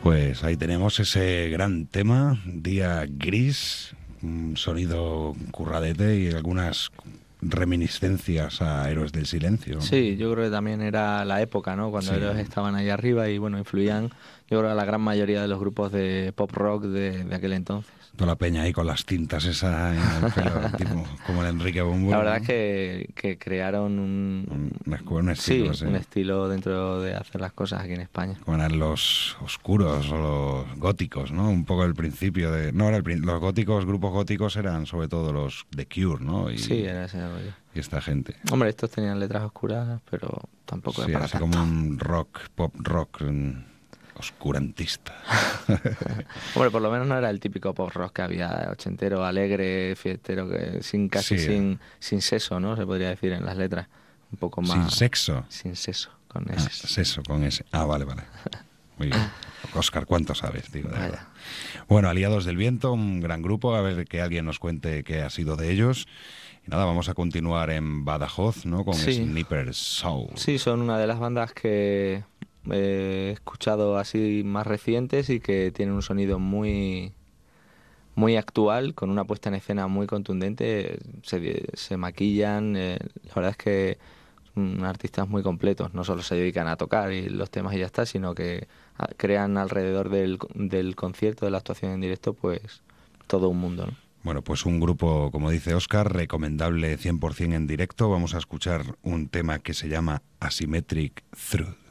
Pues ahí tenemos ese gran tema, Día Gris, un sonido curradete y algunas reminiscencias a Héroes del Silencio. Sí, yo creo que también era la época, ¿no? Cuando Sí, ellos estaban ahí arriba y bueno, influían, yo creo, a la gran mayoría de los grupos de pop rock de aquel entonces. toda la peña ahí con las tintas esa en el pelo, tipo como el Enrique La Bunbury, verdad ¿no? es que crearon Un estilo sí, así. un estilo dentro de hacer las cosas aquí en España. Como eran los oscuros o los góticos, ¿no? Un poco el principio de... No, los góticos, grupos góticos eran sobre todo los The Cure, ¿no? Sí, era ese rollo. Y esta gente. Hombre, estos tenían letras oscuras, pero tampoco era Sí, para así tanto. como un rock, pop rock oscurantista. Hombre, por lo menos no era el típico pop rock que había, ochentero, alegre, fiestero, que casi Sí, sin seso, ¿no? Se podría decir en las letras. Un poco sin más sexo. sin seso, con Ah, S. seso con ese. Ah, vale, vale. Muy bien. Óscar, ¿cuánto sabes? Digo, de verdad. Vaya. Bueno, Aliados del Viento, un gran grupo, a ver que alguien nos cuente qué ha sido de ellos. Y nada, vamos a continuar en Badajoz, ¿no? Con Sí, Sniper Soul. sí, son una de las bandas que he escuchado así más recientes y que tienen un sonido muy actual, con una puesta en escena muy contundente. Se maquillan, la verdad es que son artistas muy completos, no solo se dedican a tocar y los temas y ya está, sino que crean alrededor del concierto, de la actuación en directo, pues todo un mundo, ¿no? Bueno, pues un grupo, como dice Óscar, recomendable 100% en directo. Vamos a escuchar un tema que se llama Asymmetric Truth.